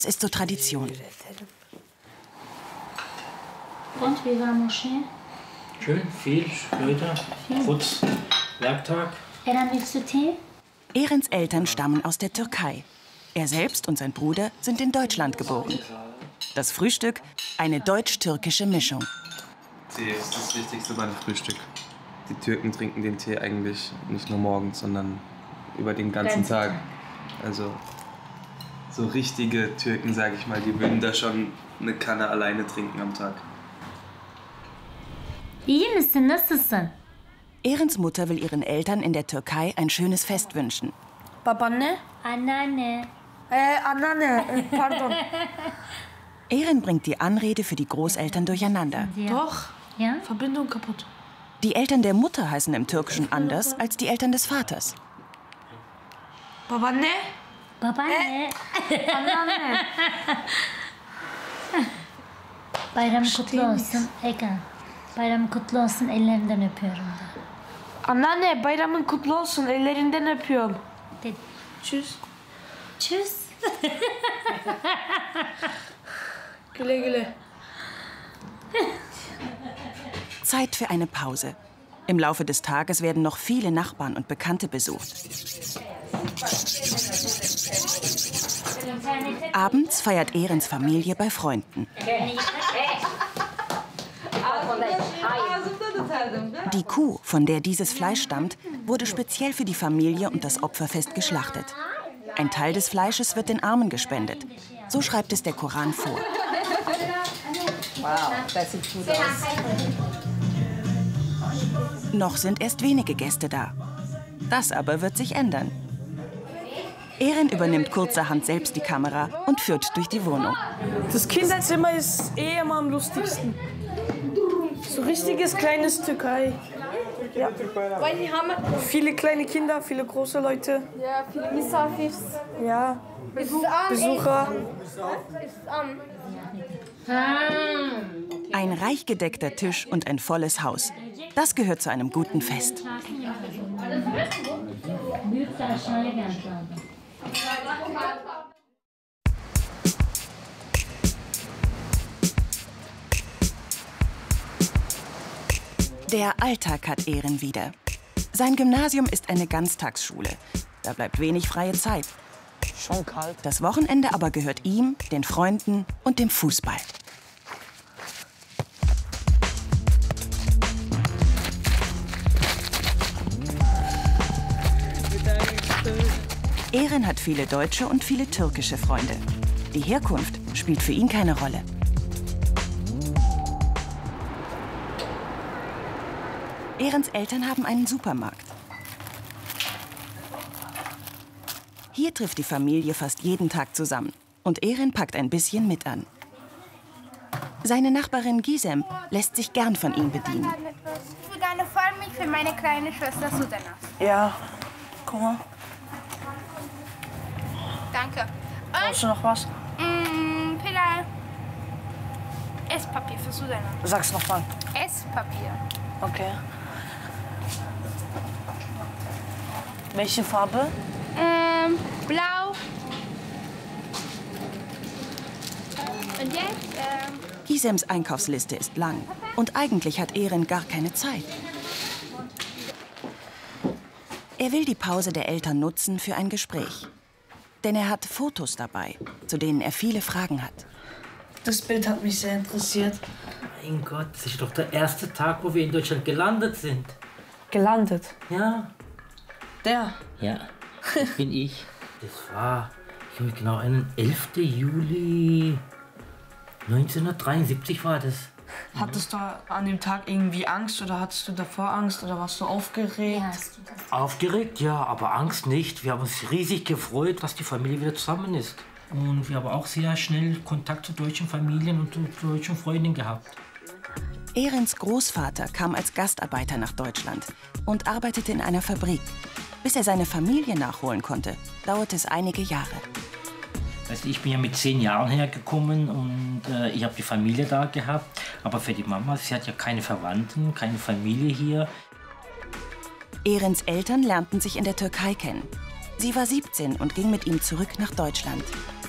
Es ist so Tradition. Und wie war Moschee? Schön, viel Leute, Putz, Werktag. Eren, willst du Tee? Erens Eltern stammen aus der Türkei. Er selbst und sein Bruder sind in Deutschland geboren. Das Frühstück, eine deutsch-türkische Mischung. Tee ist das Wichtigste beim Frühstück. Die Türken trinken den Tee eigentlich nicht nur morgens, sondern über den ganzen Tag. Also so richtige Türken, sage ich mal, die würden da schon eine Kanne alleine trinken am Tag. İyi misin? Nasılsın? Erens Mutter will ihren Eltern in der Türkei ein schönes Fest wünschen. Babaanne? Anneanne. Anneanne, pardon. Eren bringt die Anrede für die Großeltern durcheinander. Doch, Ja? Verbindung kaputt. Die Eltern der Mutter heißen im Türkischen anders als die Eltern des Vaters. Babaanne? Babaanne. Anneanne. Bayramı kutlu olsun. Ega. Bayramı kutlu olsun. Ellerinden öpüyorum da. Anneanne, bayramın kutlu olsun. Ellerinden öpüyorum. Dedi. Tschüss. Tschüss. Güle güle. Zeit für eine Pause. Im Laufe des Tages werden noch viele Nachbarn und Bekannte besucht. Abends feiert Erens Familie bei Freunden. Die Kuh, von der dieses Fleisch stammt, wurde speziell für die Familie und das Opferfest geschlachtet. Ein Teil des Fleisches wird den Armen gespendet. So schreibt es der Koran vor. Wow, das sieht gut aus. Noch sind erst wenige Gäste da. Das aber wird sich ändern. Eren übernimmt kurzerhand selbst die Kamera und führt durch die Wohnung. Das Kinderzimmer ist immer am lustigsten. So richtiges kleines Türkei. Ja. Viele kleine Kinder, viele große Leute. Ja, viele Misafirs. Ja, Besucher. Ein reich gedeckter Tisch und ein volles Haus. Das gehört zu einem guten Fest. Büyük de aşağıya geldi abi. Der Alltag hat Eren wieder. Sein Gymnasium ist eine Ganztagsschule. Da bleibt wenig freie Zeit. Schon kalt. Das Wochenende aber gehört ihm, den Freunden und dem Fußball. Eren hat viele deutsche und viele türkische Freunde. Die Herkunft spielt für ihn keine Rolle. Erens Eltern haben einen Supermarkt. Hier trifft die Familie fast jeden Tag zusammen. Und Eren packt ein bisschen mit an. Seine Nachbarin Gizem lässt sich gern von ihm bedienen. Für deine Vollmilch für meine kleine Schwester Sudana. Ja, guck mal. Danke. Brauchst du noch was? Pedal. Esspapier für Sudana. Sag's noch mal. Esspapier. Okay. Welche Farbe? Blau. Und jetzt? Gizems Einkaufsliste ist lang. Und eigentlich hat Eren gar keine Zeit. Er will die Pause der Eltern nutzen für ein Gespräch. Denn er hat Fotos dabei, zu denen er viele Fragen hat. Das Bild hat mich sehr interessiert. Mein Gott, das ist doch der erste Tag, wo wir in Deutschland gelandet sind. Gelandet? Ja. Der? Ja, das bin ich. Das war, ich kann mich genau erinnern, 11. Juli 1973 war das. Hattest du an dem Tag irgendwie Angst oder hattest du davor Angst oder warst du aufgeregt? Hast du das? Aufgeregt, ja, aber Angst nicht. Wir haben uns riesig gefreut, dass die Familie wieder zusammen ist. Und wir haben auch sehr schnell Kontakt zu deutschen Familien und zu deutschen Freunden gehabt. Erens Großvater kam als Gastarbeiter nach Deutschland und arbeitete in einer Fabrik. Bis er seine Familie nachholen konnte, dauerte es einige Jahre. Also ich bin ja mit 10 Jahren hergekommen und ich habe die Familie da gehabt. Aber für die Mama, sie hat ja keine Verwandten, keine Familie hier. Erens Eltern lernten sich in der Türkei kennen. Sie war 17 und ging mit ihm zurück nach Deutschland.